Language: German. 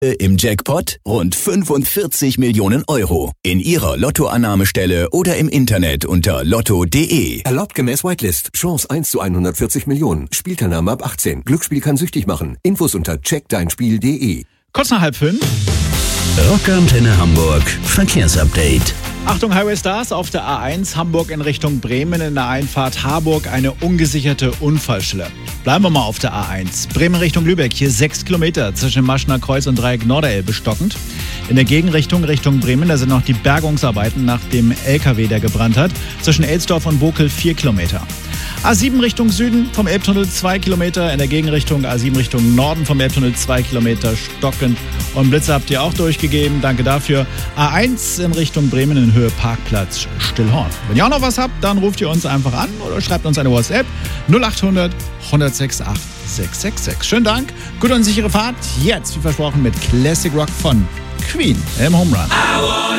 Im Jackpot rund 45 Millionen Euro. In Ihrer Lottoannahmestelle oder im Internet unter lotto.de. Erlaubt gemäß Whitelist. Chance 1 zu 140 Millionen. Spielteilnahme ab 18. Glücksspiel kann süchtig machen. Infos unter checkdeinspiel.de. Kurz nach 4:30. Rockantenne Hamburg. Verkehrsupdate. Achtung, Highway Stars auf der A1 Hamburg in Richtung Bremen in der Einfahrt Harburg eine ungesicherte Unfallstelle. Bleiben wir mal auf der A1. Bremen Richtung Lübeck, hier 6 Kilometer zwischen Maschner Kreuz und Dreieck Norderelbe stockend. In der Gegenrichtung Richtung Bremen, da sind noch die Bergungsarbeiten nach dem LKW, der gebrannt hat. Zwischen Elsdorf und Bokel 4 Kilometer. A7 Richtung Süden vom Elbtunnel 2 Kilometer, in der Gegenrichtung A7 Richtung Norden vom Elbtunnel 2 Kilometer stockend. Und Blitze habt ihr auch durchgegeben, danke dafür. A1 in Richtung Bremen in Höhe Parkplatz Stillhorn. Wenn ihr auch noch was habt, dann ruft ihr uns einfach an oder schreibt uns eine WhatsApp 0800 106 8666. Schönen Dank, gute und sichere Fahrt. Jetzt, wie versprochen, mit Classic Rock von Queen im Home Run.